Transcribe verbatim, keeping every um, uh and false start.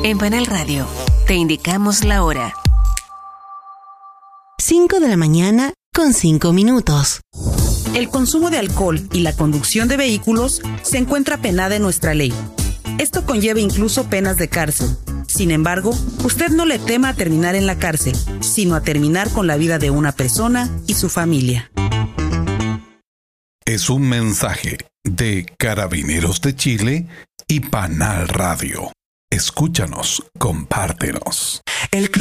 En Panal Radio, te indicamos la hora. cinco de la mañana con cinco minutos. El consumo de alcohol y la conducción de vehículos se encuentra penada en nuestra ley. Esto conlleva incluso penas de cárcel. Sin embargo, usted no le tema a terminar en la cárcel, sino a terminar con la vida de una persona y su familia. Es un mensaje de Carabineros de Chile y Panal Radio. Escúchanos, compártenos. El